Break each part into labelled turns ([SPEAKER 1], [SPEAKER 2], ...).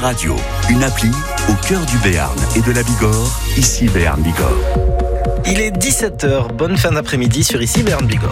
[SPEAKER 1] Radio, une appli au cœur du Béarn et de la Bigorre, ici Béarn Bigorre.
[SPEAKER 2] Il est 17h, bonne fin d'après-midi sur ici Béarn Bigorre.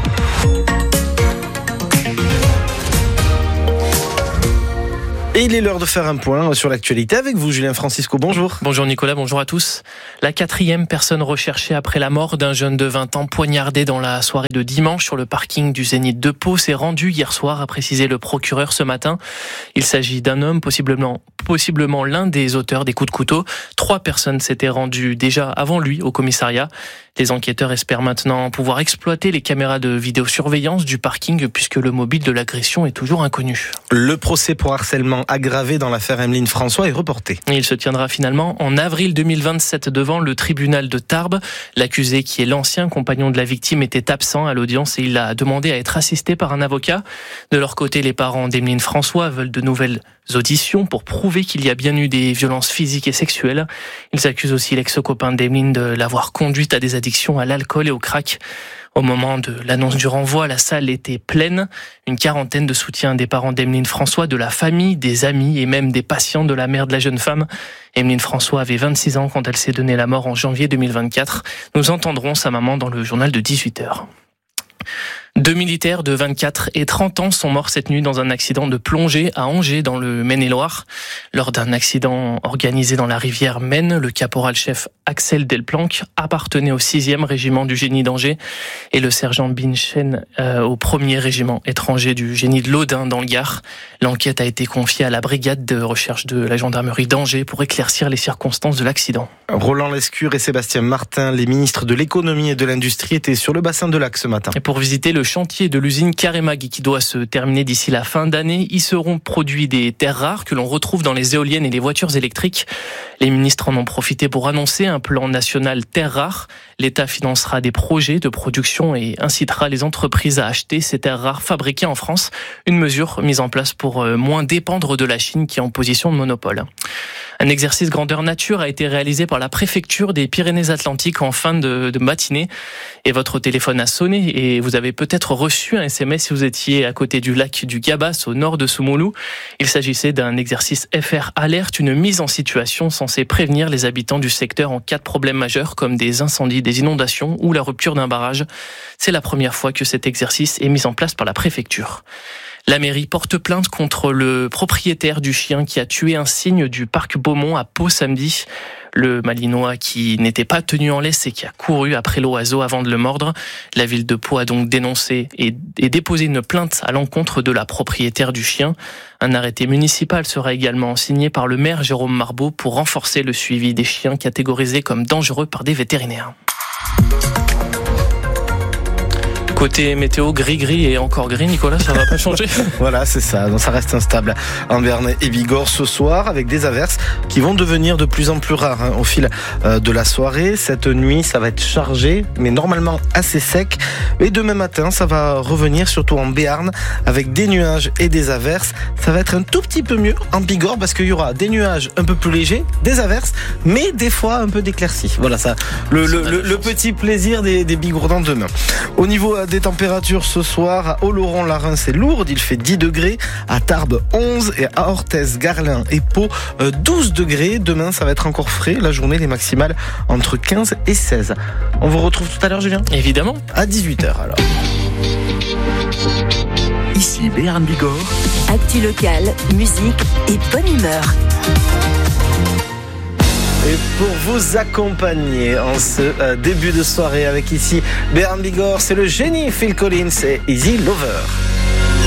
[SPEAKER 2] Et il est l'heure de faire un point sur l'actualité avec vous, Julien Francisco. Bonjour.
[SPEAKER 3] Bonjour Nicolas, bonjour à tous. La 4e personne recherchée après la mort d'un jeune de 20 ans poignardé dans la soirée de dimanche sur le parking du Zénith de Pau s'est rendue hier soir, a précisé le procureur ce matin. Il s'agit d'un homme, possiblement l'un des auteurs des coups de couteau. 3 personnes s'étaient rendues déjà avant lui au commissariat. Les enquêteurs espèrent maintenant pouvoir exploiter les caméras de vidéosurveillance du parking puisque le mobile de l'agression est toujours inconnu.
[SPEAKER 2] Le procès pour harcèlement aggravé dans l'affaire Emeline François est reporté.
[SPEAKER 3] Il se tiendra finalement en avril 2027 devant le tribunal de Tarbes. L'accusé, qui est l'ancien compagnon de la victime, était absent à l'audience et il a demandé à être assisté par un avocat. De leur côté, les parents d'Emeline François veulent de nouvelles auditions pour prouver qu'il y a bien eu des violences physiques et sexuelles. Ils accusent aussi l'ex-copain d'Emeline de l'avoir conduite à des addictions à l'alcool et au crack. Au moment de l'annonce du renvoi, la salle était pleine. Une quarantaine de soutiens des parents d'Emeline François, de la famille, des amis et même des patients de la mère de la jeune femme. Emeline François avait 26 ans quand elle s'est donné la mort en janvier 2024. Nous entendrons sa maman dans le journal de 18h. 2 militaires de 24 et 30 ans sont morts cette nuit dans un accident de plongée à Angers dans le Maine-et-Loire. Lors d'un accident organisé dans la rivière Maine, le caporal-chef Axel Delplanque appartenait au 6e régiment du génie d'Angers et le sergent Binchen au 1er régiment étranger du génie de l'Audin dans le Gard. L'enquête a été confiée à la brigade de recherche de la gendarmerie d'Angers pour éclaircir les circonstances de l'accident.
[SPEAKER 2] Roland Lescure et Sébastien Martin, les ministres de l'économie et de l'industrie, étaient sur le bassin de Lac ce matin.
[SPEAKER 3] Et pour visiter le chantier de l'usine Caremag qui doit se terminer d'ici la fin d'année, y seront produits des terres rares que l'on retrouve dans les éoliennes et les voitures électriques. Les ministres en ont profité pour annoncer un plan national terres rares. L'État financera des projets de production et incitera les entreprises à acheter ces terres rares fabriquées en France. Une mesure mise en place pour moins dépendre de la Chine qui est en position de monopole. Un exercice grandeur nature a été réalisé par la préfecture des Pyrénées-Atlantiques en fin de matinée. Et votre téléphone a sonné et vous avez peut-être reçu un SMS si vous étiez à côté du lac du Gabas au nord de Soumoulou. Il s'agissait d'un exercice FR Alerte, une mise en situation censée prévenir les habitants du secteur en cas de problèmes majeurs comme des incendies, des inondations ou la rupture d'un barrage. C'est la première fois que cet exercice est mis en place par la préfecture. La mairie porte plainte contre le propriétaire du chien qui a tué un cygne du parc Beaumont à Pau samedi. Le Malinois qui n'était pas tenu en laisse et qui a couru après l'oiseau avant de le mordre. La ville de Pau a donc dénoncé et déposé une plainte à l'encontre de la propriétaire du chien. Un arrêté municipal sera également signé par le maire Jérôme Marbeau pour renforcer le suivi des chiens catégorisés comme dangereux par des vétérinaires. Côté météo, gris et encore gris, Nicolas, ça va pas changer.
[SPEAKER 2] Voilà, c'est ça. Donc ça reste instable en Béarn et Bigorre ce soir avec des averses qui vont devenir de plus en plus rares au fil de la soirée. Cette nuit, ça va être chargé, mais normalement assez sec. Et demain matin, ça va revenir surtout en Béarn avec des nuages et des averses. Ça va être un tout petit peu mieux en Bigorre parce qu'il y aura des nuages un peu plus légers, des averses, mais des fois un peu d'éclaircies. Voilà ça, le petit plaisir des Bigourdans demain. Au niveau des températures ce soir, à Oloron-la-Reine, c'est lourd, il fait 10 degrés, à Tarbes 11 et à Orthez, Garlin et Pau 12 degrés. Demain, ça va être encore frais, la journée, les maximales entre 15 et 16. On vous retrouve tout à l'heure, Julien ?
[SPEAKER 3] Évidemment.
[SPEAKER 2] À 18h alors.
[SPEAKER 1] Ici Béarn Bigorre.
[SPEAKER 4] Actu locale, musique et bonne humeur.
[SPEAKER 2] Et pour vous accompagner en ce début de soirée avec ici Béarn Bigorre, c'est le génie Phil Collins et Easy Lover.